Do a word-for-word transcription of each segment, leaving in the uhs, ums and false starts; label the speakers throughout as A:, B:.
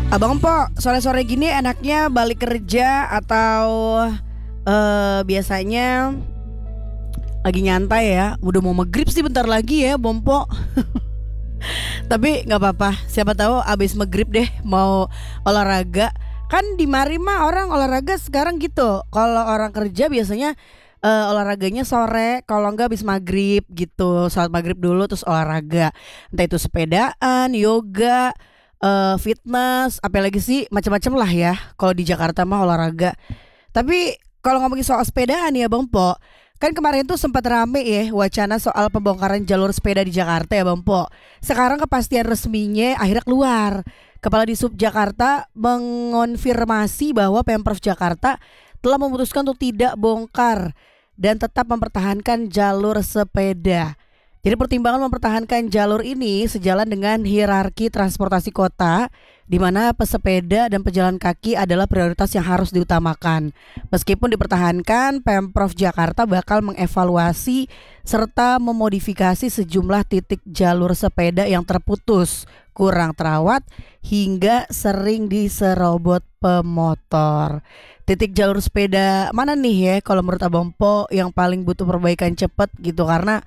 A: Abang Po, sore-sore gini enaknya balik kerja atau eh biasanya lagi nyantai ya? Udah mau maghrib sih bentar lagi ya, Bang Po. Tapi nggak apa-apa, siapa tahu abis maghrib deh mau olahraga. Kan di mari mah orang olahraga sekarang gitu. Kalau orang kerja biasanya eh, olahraganya sore, kalau nggak abis maghrib gitu. Saat maghrib dulu terus olahraga. Entah itu sepedaan, yoga, eh, fitness, apalagi sih macam-macam lah ya. Kalau di Jakarta mah olahraga. Tapi kalau ngomongin soal sepedaan ya Bang Po, kan kemarin tuh sempat rame ya wacana soal pembongkaran jalur sepeda di Jakarta ya Bang Po. Sekarang kepastian resminya akhirnya keluar. Kepala Disub Jakarta mengonfirmasi bahwa Pemprov Jakarta telah memutuskan untuk tidak bongkar dan tetap mempertahankan jalur sepeda. Jadi pertimbangan mempertahankan jalur ini sejalan dengan hierarki transportasi kota, di mana pesepeda dan pejalan kaki adalah prioritas yang harus diutamakan. Meskipun dipertahankan, Pemprov Jakarta bakal mengevaluasi serta memodifikasi sejumlah titik jalur sepeda yang terputus, kurang terawat, hingga sering diserobot pemotor. Titik jalur sepeda mana nih ya kalau menurut Abang Po yang paling butuh perbaikan cepat gitu, karena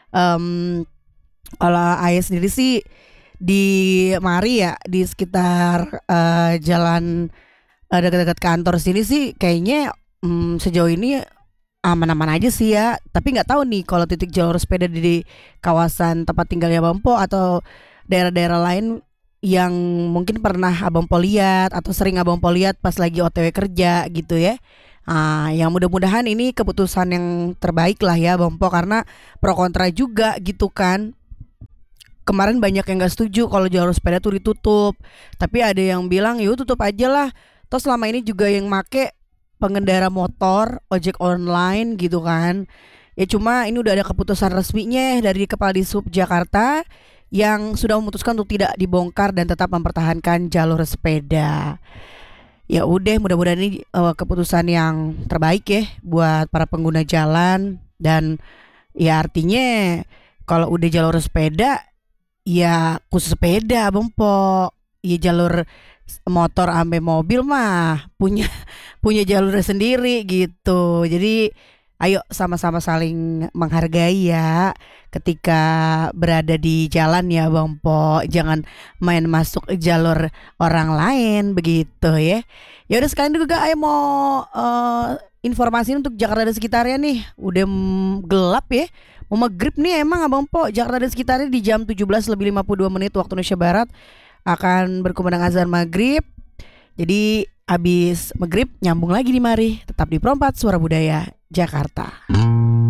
A: Um, kalau Ayah sendiri sih di mari ya di sekitar uh, jalan uh, dekat-dekat kantor sini sih kayaknya um, sejauh ini aman-aman aja sih ya. Tapi nggak tahu nih kalau titik jalur sepeda di, di kawasan tempat tinggalnya Abang Po atau daerah-daerah lain yang mungkin pernah Abang Po lihat atau sering Abang Po lihat pas lagi O T W kerja gitu ya. Ah, yang mudah-mudahan ini keputusan yang terbaik lah ya Bang Po, karena pro kontra juga gitu kan. Kemarin banyak yang gak setuju kalau jalur sepeda tuh ditutup, tapi ada yang bilang yuk tutup aja lah. Terus selama ini juga yang make pengendara motor, ojek online gitu kan. Ya cuma ini udah ada keputusan resminya dari Kepala Disub Jakarta yang sudah memutuskan untuk tidak dibongkar dan tetap mempertahankan jalur sepeda. Ya udah, mudah-mudahan ini uh, keputusan yang terbaik ya buat para pengguna jalan. Dan ya artinya kalau udah jalur sepeda ya khusus sepeda Bang Po. Ya jalur motor sampai mobil mah punya punya jalur sendiri gitu. Jadi ayo sama-sama saling menghargai ya ketika berada di jalan ya Bang Po. Jangan main masuk jalur orang lain begitu ya. Ya udah, sekalian juga ayo mau uh, informasi untuk Jakarta dan sekitarnya nih. Udah mm, gelap ya. Mau maghrib nih emang Abang Po. Jakarta dan sekitarnya di jam tujuh belas lebih lima puluh dua menit waktu Indonesia Barat akan berkumandang azan maghrib. Jadi habis maghrib nyambung lagi di mari. Tetap di Perempat Suara Budaya Jakarta.